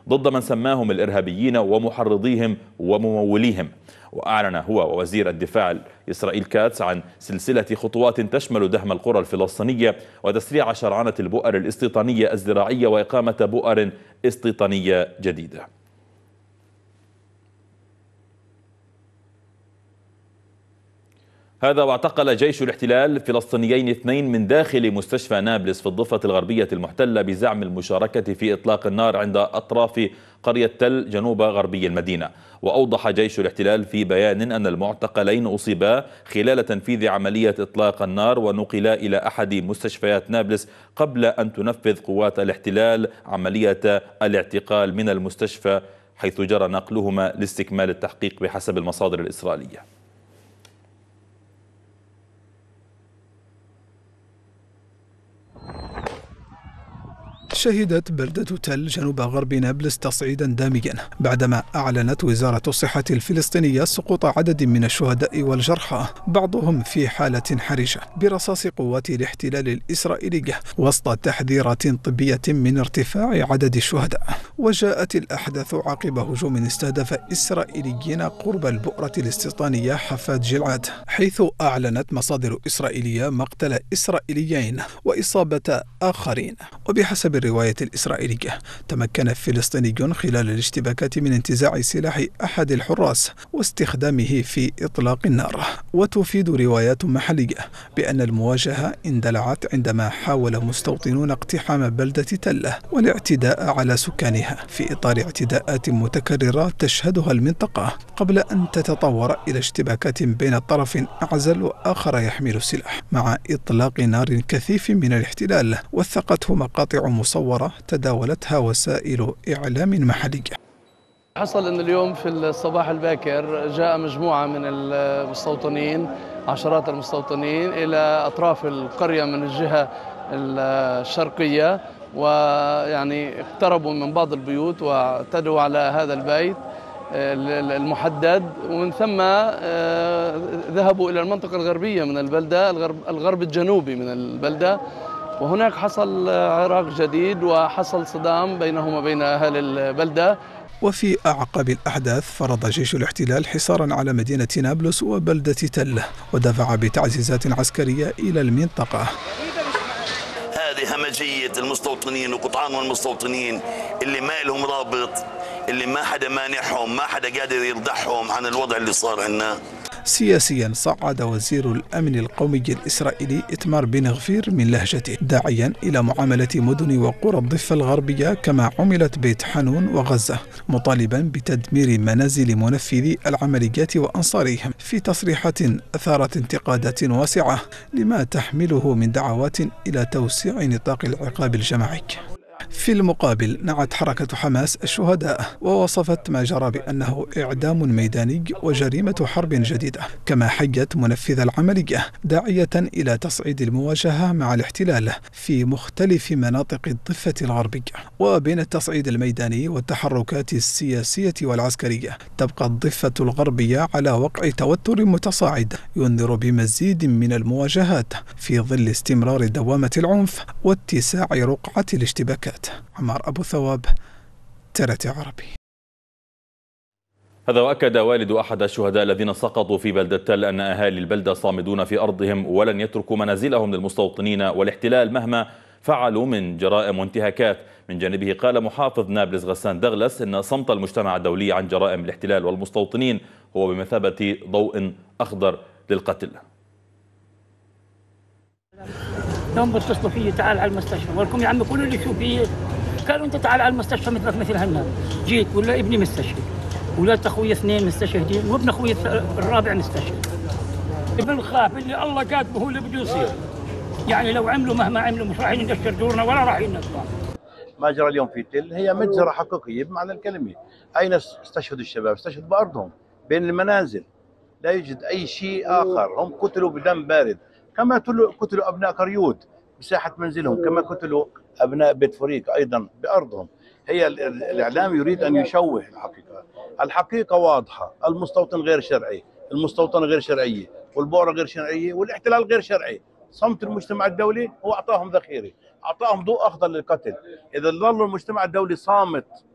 ضد من سماهم الإرهابيين ومحرضيهم ومموليهم. وأعلن هو ووزير الدفاع إسرائيل كاتس عن سلسلة خطوات تشمل دهم القرى الفلسطينية وتسريع شرعنة البؤر الاستيطانية الزراعية وإقامة بؤر استيطانية جديدة. هذا واعتقل جيش الاحتلال فلسطينيين 2 من داخل مستشفى نابلس في الضفة الغربية المحتلة بزعم المشاركة في إطلاق النار عند أطراف قرية تل جنوب غربي المدينة. وأوضح جيش الاحتلال في بيان أن المعتقلين أصيبا خلال تنفيذ عملية إطلاق النار ونقلا إلى أحد مستشفيات نابلس قبل أن تنفذ قوات الاحتلال عملية الاعتقال من المستشفى، حيث جرى نقلهما لاستكمال التحقيق بحسب المصادر الإسرائيلية. شهدت بلدة تل جنوب غرب نابلس تصعيدا داميا بعدما أعلنت وزارة الصحة الفلسطينية سقوط عدد من الشهداء والجرحى، بعضهم في حالة حرجة، برصاص قوات الاحتلال الإسرائيلي وسط تحذيرات طبية من ارتفاع عدد الشهداء. وجاءت الأحداث عقب هجوم استهدف إسرائيليين قرب البؤرة الاستيطانية حفاد جلعاد، حيث أعلنت مصادر إسرائيلية مقتل إسرائيليين وإصابة آخرين. وبحسب الرواية الإسرائيلية تمكن فلسطيني خلال الاشتباكات من انتزاع سلاح أحد الحراس واستخدامه في إطلاق النار. وتفيد روايات محلية بأن المواجهة اندلعت عندما حاول مستوطنون اقتحام بلدة تلة والاعتداء على سكانها في إطار اعتداءات متكررة تشهدها المنطقة، قبل أن تتطور إلى اشتباكات بين طرف أعزل وآخر يحمل السلاح، مع إطلاق نار كثيف من الاحتلال وثقته مقاطع مصورة تداولتها وسائل إعلام محلية. حصل أن اليوم في الصباح الباكر جاء مجموعة من المستوطنين، عشرات المستوطنين، إلى أطراف القرية من الجهة الشرقية، ويعني اقتربوا من بعض البيوت واعتدوا على هذا البيت المحدد، ومن ثم ذهبوا إلى المنطقة الغربية من البلدة، الغرب الجنوبي من البلدة، وهناك حصل عراك جديد وحصل صدام بينهم وبين أهل البلدة. وفي أعقاب الأحداث فرض جيش الاحتلال حصارا على مدينة نابلس وبلدة تلة ودفع بتعزيزات عسكرية إلى المنطقة. هذه همجية المستوطنين وقطعان المستوطنين اللي ما لهم رابط، اللي ما حدا مانحهم، ما حدا قادر يرضعهم عن الوضع اللي صار عنا. سياسيا صعد وزير الأمن القومي الإسرائيلي إتمار بن غفير من لهجته، داعيا إلى معاملة مدن وقرى الضفة الغربية كما عملت بيت حانون وغزة، مطالبا بتدمير منازل منفذي العمليات وأنصارهم، في تصريحات أثارت انتقادات واسعة لما تحمله من دعوات إلى توسيع نطاق العقاب الجماعي. في المقابل نعت حركة حماس الشهداء ووصفت ما جرى بأنه إعدام ميداني وجريمة حرب جديدة، كما حيت منفذ العملية داعية إلى تصعيد المواجهة مع الاحتلال في مختلف مناطق الضفة الغربية. وبين التصعيد الميداني والتحركات السياسية والعسكرية تبقى الضفة الغربية على وقع توتر متصاعد ينذر بمزيد من المواجهات في ظل استمرار دوامة العنف واتساع رقعة الاشتباكات. عمار أبو ثواب، TRT عربي. هذا وأكد والد أحد الشهداء الذين سقطوا في بلدة تل أن أهالي البلدة صامدون في أرضهم ولن يتركوا منازلهم للمستوطنين والاحتلال مهما فعلوا من جرائم وانتهاكات. من جانبه قال محافظ نابلس غسان دغلس إن صمت المجتمع الدولي عن جرائم الاحتلال والمستوطنين هو بمثابة ضوء أخضر للقتل. يوم بتصلوا فيه تعال على المستشفى، ولكم يا عمي كل اللي شو فيه قالوا انت تعال على المستشفى مثلك مثل هالناس. جيت ولا ابني مستشهد، ولاد اخوي 2 مستشهدين، وابن اخوي الرابع مستشهد. بنخاف اللي الله كاتبه هو اللي بده يصير، يعني لو عملوا مهما عملوا مش راح ينشر دورنا ولا راح ينشر. ما جرى اليوم في تل هي مجزرة حقيقية بمعنى الكلمة. أين استشهدوا الشباب؟ استشهدوا بأرضهم بين المنازل، لا يوجد أي شيء آخر. هم قتلوا بدم بارد، كما قتلوا أبناء كريوت بساحة منزلهم، كما قتلوا أبناء بيت فريق أيضا بأرضهم. هي الإعلام يريد أن يشوه الحقيقة. الحقيقة واضحة، المستوطن غير شرعي، المستوطنة غير شرعية، والبؤرة غير شرعية، والاحتلال غير شرعي. صمت المجتمع الدولي هو أعطاهم ذخيرة، أعطاهم ضوء أخضر للقتل. إذا ظل المجتمع الدولي صامت